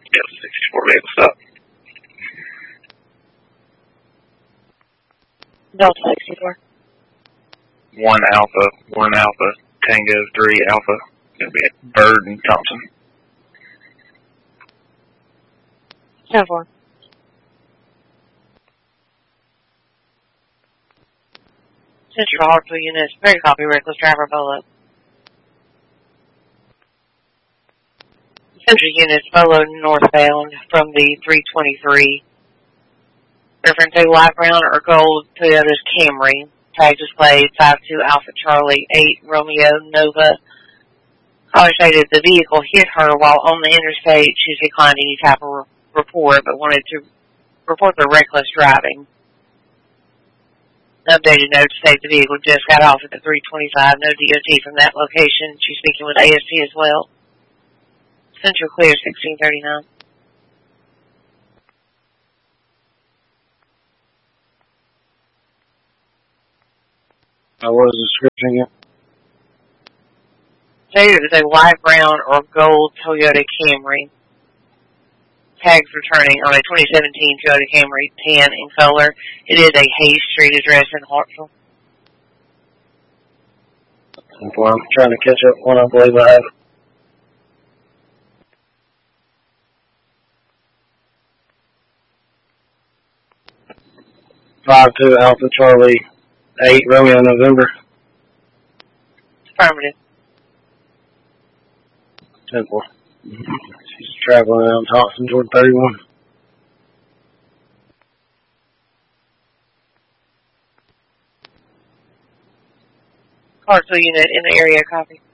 Delta 64 vehicle stop. Delta 64. 1 Alpha, Tango 3 Alpha. Gonna be at Bird and Thompson. 10-4. Central Hartsville units, very copy, reckless driver, Bolo. Central units, Bolo northbound from the 323. Reference a light brown or gold Toyota's Camry. Tag displayed 52 Alpha Charlie 8 Romeo Nova. Caller stated the vehicle hit her while on the interstate. She's declined any type of report, but wanted to report the reckless driving. An updated note states the vehicle just got off at the 325. No DOT from that location. She's speaking with AST as well. Central clear 1639. What was the description again? Stated it was a light brown or gold Toyota Camry. Tags returning on a 2017 Toyota Camry, tan in color. It is a Hayes Street address in Hartsville. I'm trying to catch up one I believe I have. Five 2 Alpha Charlie 8 Romeo November. Affirmative. 10-4. She's traveling around Thompson, Jordan 31. Hartsville unit in the area, copy.